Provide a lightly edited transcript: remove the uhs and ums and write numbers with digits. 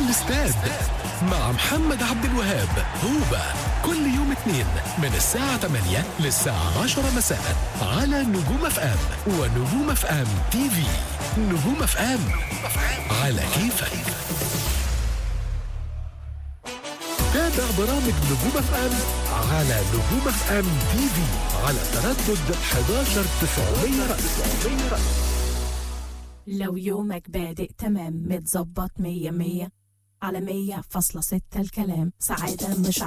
الاستاد مع محمد عبد الوهاب. هوبا كل يوم اثنين من الساعة 8 للساعة 10 مساء على نجوم اف ام ونجوم اف ام تي في. نجوم اف ام على كيفك. تابع برامج نجوم اف ام على نجوم اف ام تي في على تردد 11900 رأس. لو يومك بادئ تمام متظبط 100 على 100.6 الكلام سعادة مش